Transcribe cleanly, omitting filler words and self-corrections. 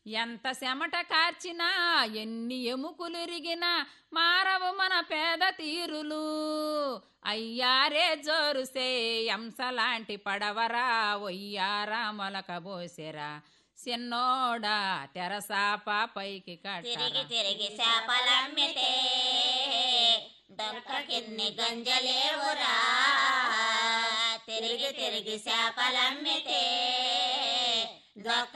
ఎంత చెమట కార్చినా ఎన్ని ఎముకులిరిగినా మారవు మన పేద తీరులు. అయ్యారే జోరుసే ఎంసలాంటి పడవరా ఒయ్యారా మొలకబోసెరా చిన్నోడా తెరసాప పైకి తిరిగి తిరిగి చేపలమ్మితే దొరకకిన్ని గంజలేవురా. తిరిగి తిరిగి చేపలమ్మితే